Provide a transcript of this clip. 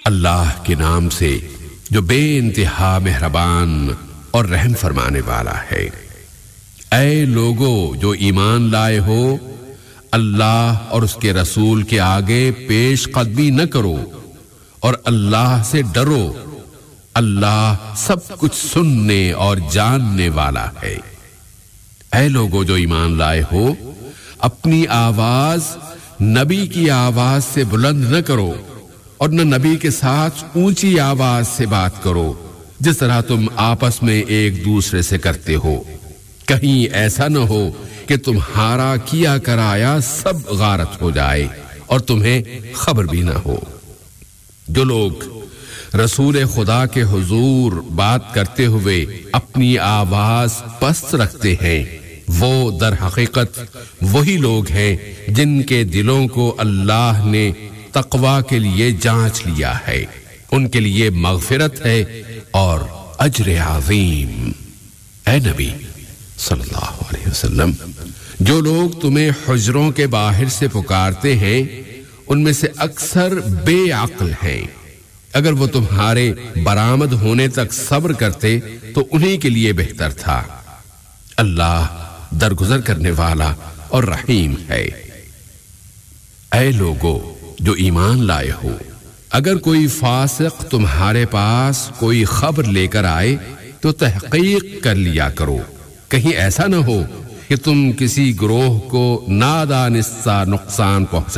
اللہ کے نام سے جو بے انتہا مہربان اور رحم فرمانے والا ہے۔ اے لوگو جو ایمان لائے ہو، اللہ اور اس کے رسول کے آگے پیش قدمی نہ کرو اور اللہ سے ڈرو، اللہ سب کچھ سننے اور جاننے والا ہے۔ اے لوگو جو ایمان لائے ہو، اپنی آواز نبی کی آواز سے بلند نہ کرو اور نہ نبی کے ساتھ اونچی آواز سے بات کرو جس طرح تم آپس میں ایک دوسرے سے کرتے ہو، کہیں ایسا نہ ہو کہ تمہارا کیا کرایا سب غارت ہو جائے اور تمہیں خبر بھی نہ ہو۔ جو لوگ رسول خدا کے حضور بات کرتے ہوئے اپنی آواز پست رکھتے ہیں، وہ در حقیقت وہی لوگ ہیں جن کے دلوں کو اللہ نے تقوی کے لیے جانچ لیا ہے، ان کے لیے مغفرت ہے اور اجر عظیم۔ اے نبی صلی اللہ علیہ وسلم، جو لوگ تمہیں حجروں کے باہر سے پکارتے ہیں ان میں سے اکثر بے عقل ہیں، اگر وہ تمہارے برآمد ہونے تک صبر کرتے تو انہی کے لیے بہتر تھا۔ اللہ درگزر کرنے والا اور رحیم ہے۔ اے لوگو جو ایمان لائے ہو، اگر کوئی فاسق تمہارے پاس کوئی خبر لے کر آئے تو تحقیق کر لیا کرو، کہیں ایسا نہ ہو کہ تم کسی گروہ کو نادانستہ نقصان پہنچا